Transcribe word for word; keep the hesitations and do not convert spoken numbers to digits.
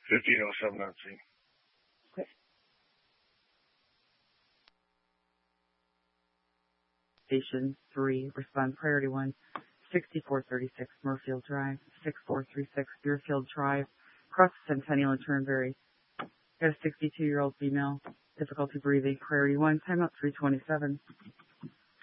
fifteen oh seven on scene. Okay. Station three, respond priority one, sixty-four thirty-six Murfield Drive, six four three six Deerfield Drive, across Centennial and Turnberry. Got a sixty-two-year-old female, difficulty breathing, priority one, timeout three twenty-seven.